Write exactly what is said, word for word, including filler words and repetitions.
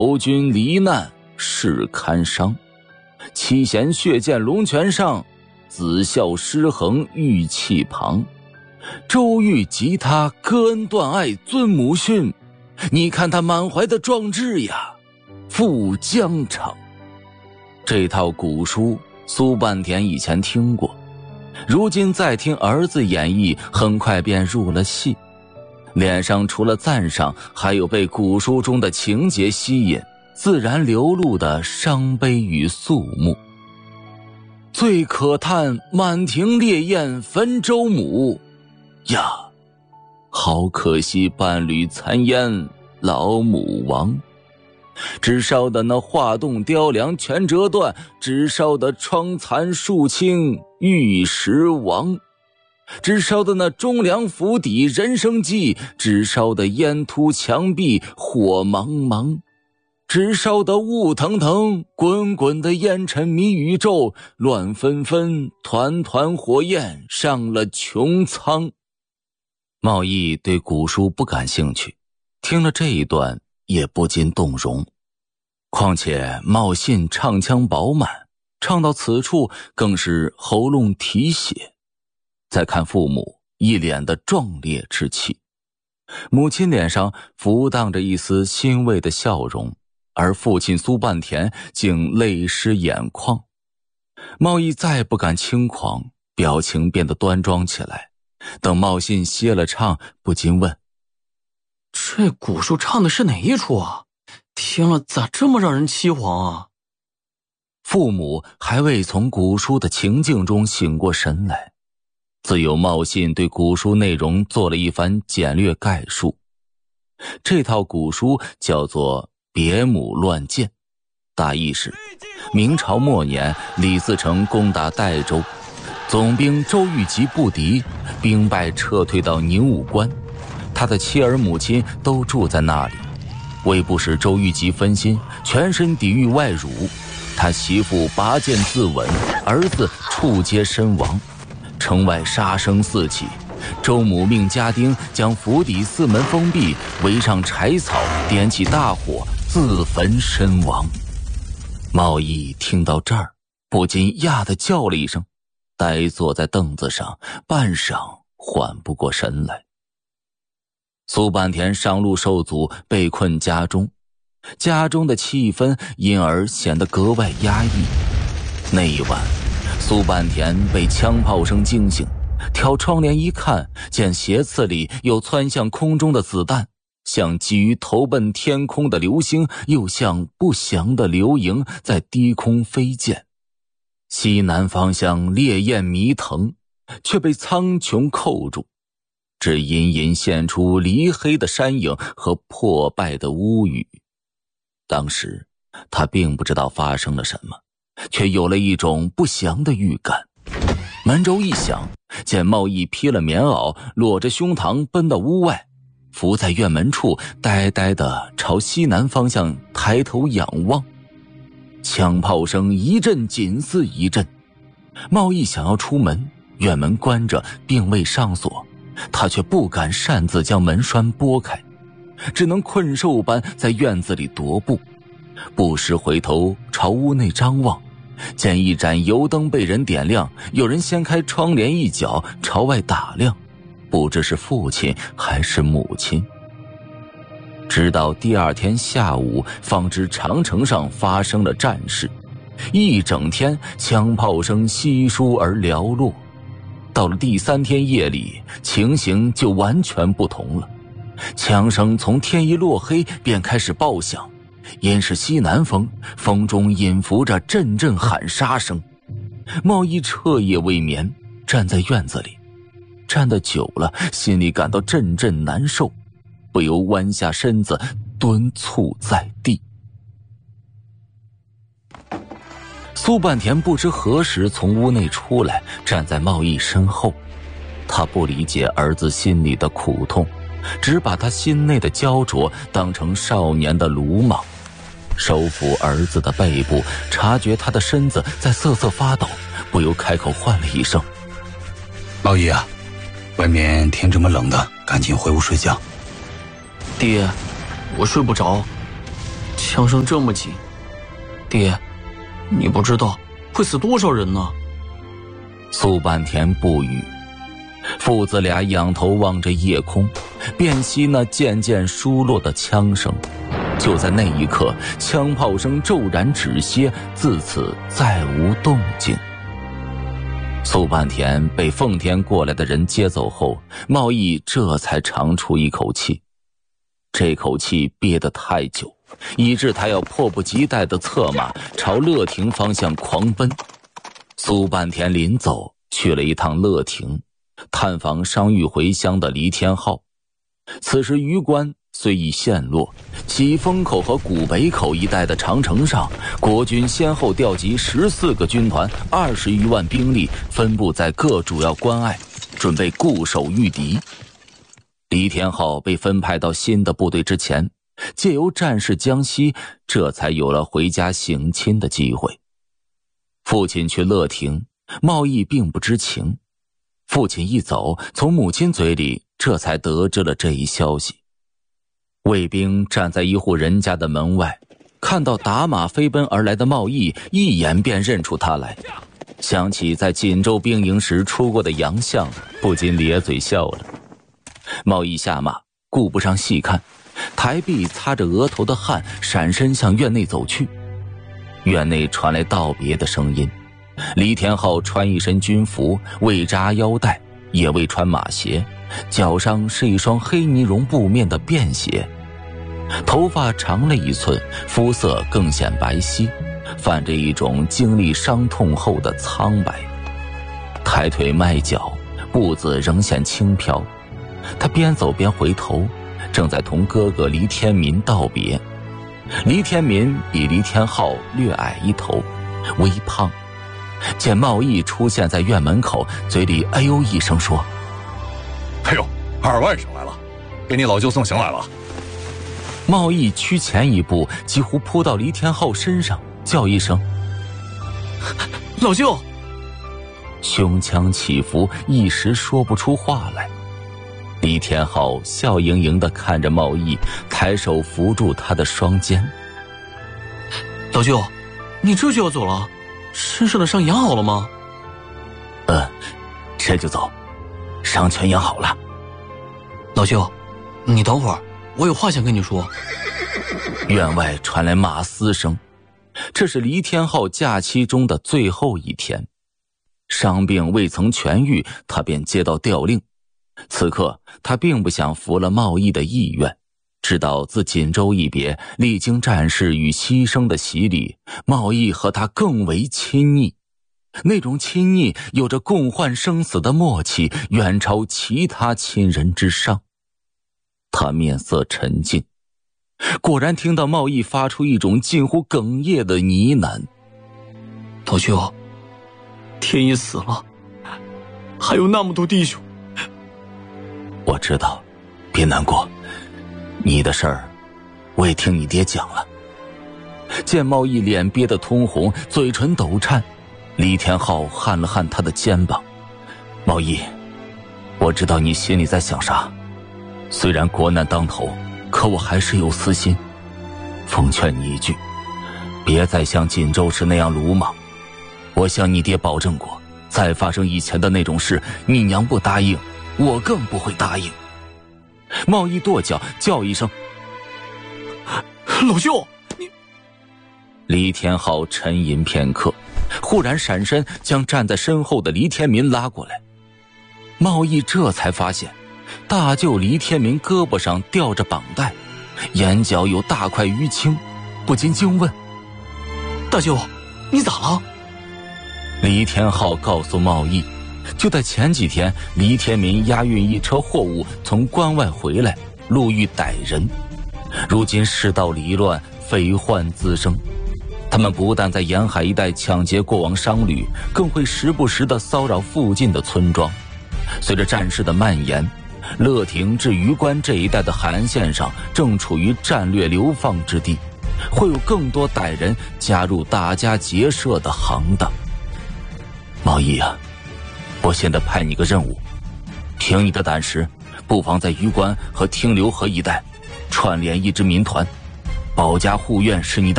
侯君罹难，事堪伤。七贤血溅龙泉上，子孝失衡玉器旁。周瑜及他割恩断爱尊母训，你看他满怀的壮志呀，赴疆场。这套古书苏半田以前听过，如今再听儿子演绎，很快便入了戏，脸上除了赞赏，还有被古书中的情节吸引，自然流露的伤悲与肃穆。最可叹满庭烈焰焚周母呀，好可惜伴侣残烟老母亡。只烧的那画栋雕梁全折断，只烧的窗残树倾玉石亡。只烧的那忠良府邸人生计，只烧的烟突墙壁火茫茫。只烧得雾腾腾，滚滚的烟尘迷宇宙，乱纷纷，团团火焰上了穹苍。茂毅对古书不感兴趣，听了这一段也不禁动容。况且茂信唱腔饱满，唱到此处更是喉咙提血。再看父母一脸的壮烈之气，母亲脸上浮荡着一丝欣慰的笑容，而父亲苏半田竟泪湿眼眶。茂毅再不敢轻狂，表情变得端庄起来。等茂信歇了唱，不禁问： 这古书唱的是哪一出啊？听了咋这么让人凄惶啊？ 父母还未从古书的情境中醒过神来，自有茂信对古书内容做了一番简略概述。这套古书叫做《别母乱剑》，大意是明朝末年李自成攻打代州，总兵周玉吉不敌，兵败撤退到宁武关，他的妻儿母亲都住在那里。为不使周玉吉分心，全身抵御外辱，他媳妇拔剑自刎，儿子触阶身亡。城外杀声四起，周母命家丁将府邸四门封闭，围上柴草，点起大火，自焚身亡。茂毅听到这儿，不禁呀地叫了一声，呆坐在凳子上，半晌缓不过神来。苏半田上路受阻，被困家中，家中的气氛因而显得格外压抑。那一晚，苏半田被枪炮声惊醒，挑窗帘一看，见斜刺里有窜向空中的子弹，像急于投奔天空的流星，又像不祥的流萤在低空飞溅。西南方向烈焰迷腾，却被苍穹扣住，只隐隐现出离黑的山影和破败的屋宇。当时他并不知道发生了什么，却有了一种不祥的预感。门轴一响，见茂毅披了棉袄，裸着胸膛奔到屋外，伏在院门处，呆呆地朝西南方向抬头仰望。枪炮声一阵紧似一阵，茂毅想要出门，院门关着并未上锁，他却不敢擅自将门栓拨开，只能困兽般在院子里踱步，不时回头朝屋内张望，见一盏油灯被人点亮，有人掀开窗帘一角朝外打量，不知是父亲还是母亲。直到第二天下午，方知长城上发生了战事，一整天枪炮声稀疏而寥落。到了第三天夜里，情形就完全不同了。枪声从天一落黑便开始爆响，因是西南风，风中隐伏着阵阵喊杀声。茂毅彻夜未眠，站在院子里，站得久了，心里感到阵阵难受，不由弯下身子蹲蹙在地。苏半田不知何时从屋内出来，站在茂毅身后。他不理解儿子心里的苦痛，只把他心内的焦灼当成少年的鲁莽。手抚儿子的背部，察觉他的身子在瑟瑟发抖，不由开口唤了一声： 茂毅啊，外面天这么冷的，赶紧回屋睡觉。 爹，我睡不着， 枪声这么紧，爹，你不知道会死多少人呢？ 苏半田不语，父子俩仰头望着夜空，辨析那渐渐疏落的枪声。就在那一刻，枪炮声骤然止歇，自此再无动静。苏半田被奉天过来的人接走后，茂义这才长出一口气。这口气憋得太久，以致他要迫不及待地策马朝乐亭方向狂奔。苏半田临走去了一趟乐亭，探访伤愈回乡的黎天浩。此时榆关虽已陷落，其风口和古北口一带的长城上，国军先后调集十四个军团，二十余万兵力，分布在各主要关隘，准备固守御敌。黎天浩被分派到新的部队之前，借由战事江西，这才有了回家省亲的机会。父亲去乐亭，茂义并不知情。父亲一走，从母亲嘴里这才得知了这一消息。卫兵站在一户人家的门外，看到打马飞奔而来的茂义，一眼便认出他来。想起在锦州兵营时出过的洋相，不禁咧嘴笑了。茂义下马，顾不上细看，抬臂擦着额头的汗，闪身向院内走去。院内传来道别的声音。黎天浩穿一身军服，未扎腰带，也未穿马鞋，脚上是一双黑呢绒布面的便鞋，头发长了一寸，肤色更显白皙，泛着一种经历伤痛后的苍白。抬腿迈脚，步子仍显轻飘。他边走边回头，正在同哥哥黎天民道别。黎天民比黎天浩略矮一头，微胖。见茂义出现在院门口，嘴里哎呦一声说：“ 哎呦，二外甥来了，给你老舅送行来了。” 茂义趋前一步，几乎扑到黎天浩身上，叫一声：“ 老舅！” 胸腔起伏，一时说不出话来。黎天浩笑盈盈地看着茂义，抬手扶住他的双肩：“ 老舅，你这就要走了？身上的伤养好了吗？”“ 嗯，这就走，伤全养好了。”“ 老舅，你等会儿，我有话想跟你说。” 院外传来马嘶声，这是黎天浩假期中的最后一天。伤病未曾痊愈，他便接到调令。此刻他并不想服了茂义的意愿，知道自锦州一别，历经战事与牺牲的洗礼，茂义和他更为亲昵。那种亲昵有着共患生死的默契，远超其他亲人之上。他面色沉静，果然听到茂义发出一种近乎哽咽的呢喃：“ 老舅，天一死了，还有那么多弟兄。”“ 我知道，别难过，你的事儿我也听你爹讲了。”见茂义脸憋得通红，嘴唇抖颤，黎天浩撼了撼他的肩膀：“茂义，我知道你心里在想啥，虽然国难当头，可我还是有私心。奉劝你一句，别再像锦州时那样鲁莽。我向你爹保证过，再发生以前的那种事，你娘不答应，我更不会答应。”茂义跺脚叫一声：“ 老舅！”你黎天浩沉吟片刻，忽然闪身将站在身后的黎天民拉过来。茂义这才发现大舅黎天民胳膊上吊着绑带，眼角有大块淤青，不禁惊问：“ 大舅，你咋了？” 黎天浩告诉茂义，就在前几天，黎天民押运一车货物从关外回来，路遇歹人，如今世道离乱，匪患滋生。他们不但在沿海一带抢劫过往商旅，更会时不时地骚扰附近的村庄。随着战事的蔓延，乐亭至榆关这一带的海岸线上正处于战略流放之地，会有更多歹人加入大家结社的行当。茂义啊，我现在派你个任务，凭你的胆识，不妨在榆关和听流河一带串联一支民团， 保家护院是你的